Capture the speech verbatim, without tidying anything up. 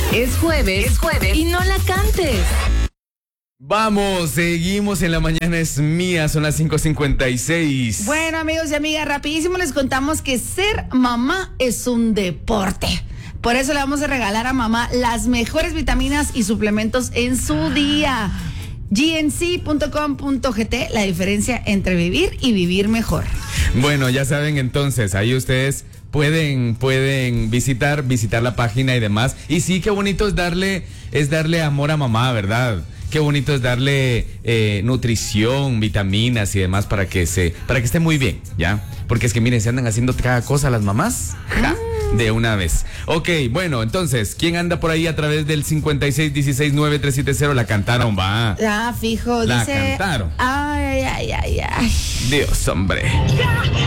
Es jueves, es jueves y no la cantes. Vamos, seguimos en La Mañana es Mía, son las cinco cincuenta y seis. Bueno, amigos y amigas, rapidísimo les contamos que ser mamá es un deporte. Por eso le vamos a regalar a mamá las mejores vitaminas y suplementos en su día. G N C punto com punto G T, la diferencia entre vivir y vivir mejor. Bueno, ya saben entonces, ahí ustedes pueden, pueden visitar, visitar la página y demás. Y sí, qué bonito es darle, es darle amor a mamá, ¿verdad? Qué bonito es darle eh, nutrición, vitaminas y demás para que se, para que esté muy bien, ¿ya? Porque es que miren, se andan haciendo cada cosa las mamás. ¡Ja! De una vez. Ok, bueno, entonces, ¿quién anda por ahí a través del cincuenta y seis dieciséis nueve tres siete cero? La cantaron, va. Ah, fijo, La dice. cantaron. Ay, ay, ay, ay. Dios, hombre.